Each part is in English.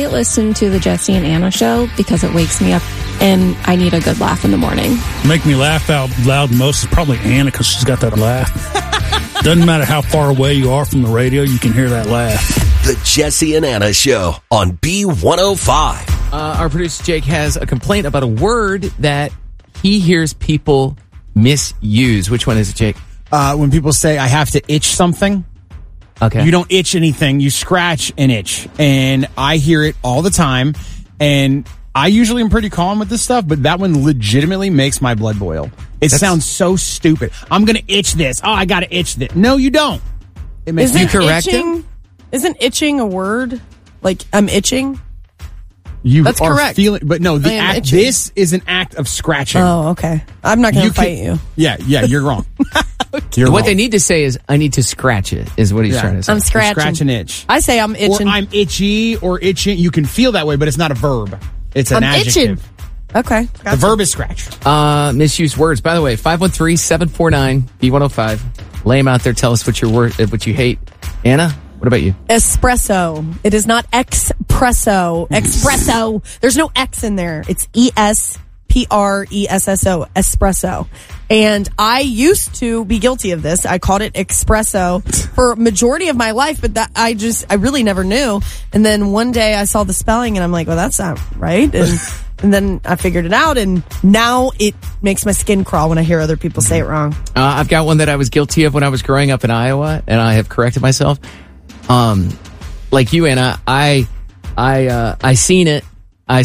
listen to the Jesse and Anna show because it wakes me up and I need a good laugh in the morning. Make me laugh out loud most is probably Anna because she's got that laugh. Doesn't matter how far away you are from the radio, you can hear that laugh. The Jesse and Anna Show on B105. Our producer Jake has a complaint about a word that he hears people misuse. Which one is it, Jake? When people say, I have to itch something. Okay. You don't itch anything. You scratch an itch. And I hear it all the time. And I usually am pretty calm with this stuff, but that one legitimately makes my blood boil. It sounds so stupid. I'm going to itch this. Oh, I got to itch this. No, you don't. It makes you correct itching, Isn't itching a word? Like, I'm itching? That's correct. Feeling, but no, the act. Itching. This is an act of scratching. Oh, okay. I'm not going to fight you. Yeah, you're wrong. What they need to say is, I need to scratch it, is what he's trying to say. I'm scratching. Scratch an itch. I say I'm itching. Or I'm itchy or itching. You can feel that way, but it's not a verb. It's an adjective. Itching. Okay. Gotcha. The verb is scratch. Misused words. By the way, 513-749-B105. Lay them out there. Tell us what what you hate. Anna, what about you? Espresso. It is not espresso. Espresso. There's no X in there. It's ESPRESSO. Espresso. And I used to be guilty of this. I called it espresso for a majority of my life, but that I really never knew. And then one day I saw the spelling and I'm like, well, that's not right. And then I figured it out, and now it makes my skin crawl when I hear other people say it wrong. I've got one that I was guilty of when I was growing up in Iowa, and I have corrected myself. Like you, Anna, I seen it. I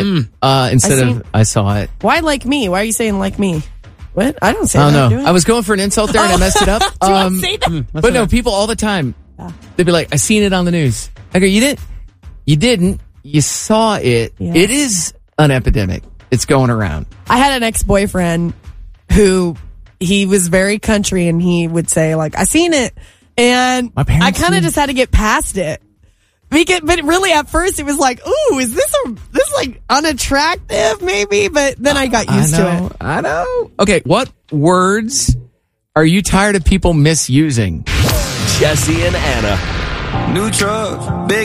saw it. Why like me? Why are you saying like me? What? I don't say that. Oh, no. I was going for an insult there and I messed it up. Do you want to say that? But no, people all the time, they'd be like, I seen it on the news. I go, you didn't. You didn't. You saw it. Yeah. It is an epidemic. It's going around. I had an ex-boyfriend who he was very country, and he would say like, I seen it. And I kind of just had to get past it. But really at first it was like, ooh, is this like unattractive maybe? But then I got used to it. I know. Okay. What words are you tired of people misusing? Jesse and Anna. New truck, big